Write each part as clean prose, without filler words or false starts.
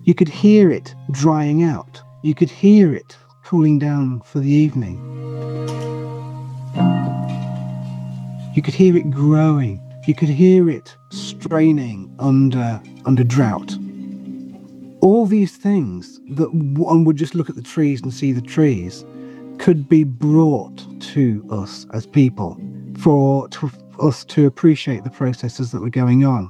You could hear it drying out. You could hear it cooling down for the evening. You could hear it growing. You could hear it straining under drought. All these things that one would just look at the trees and see the trees could be brought to us as people for us to appreciate the processes that were going on.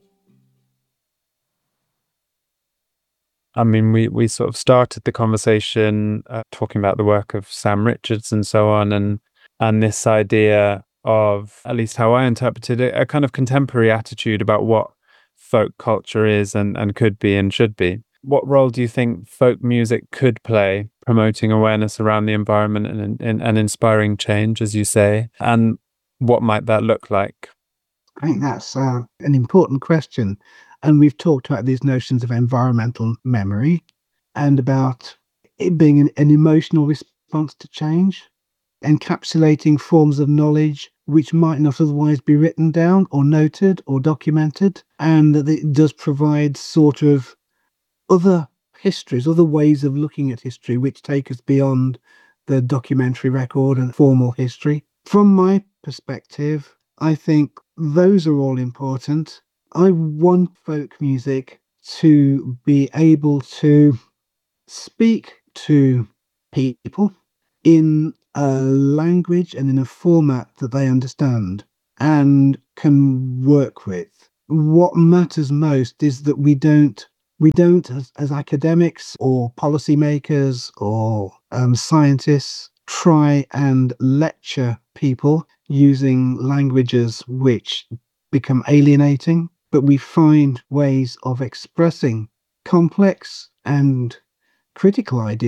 I mean, we sort of started the conversation talking about the work of Sam Richards and so on, and this idea of, at least how I interpreted it, a kind of contemporary attitude about what folk culture is and could be and should be. What role do you think folk music could play promoting awareness around the environment and inspiring change, as you say? And what might that look like? I think that's an important question. And we've talked about these notions of environmental memory and about it being an emotional response to change, encapsulating forms of knowledge which might not otherwise be written down or noted or documented, and that it does provide sort of other histories, other ways of looking at history, which take us beyond the documentary record and formal history. From my perspective, I think those are all important. I want folk music to be able to speak to people in a language and in a format that they understand and can work with. What matters most is that we don't as academics or policymakers or scientists try and lecture people using languages which become alienating, but we find ways of expressing complex and critical ideas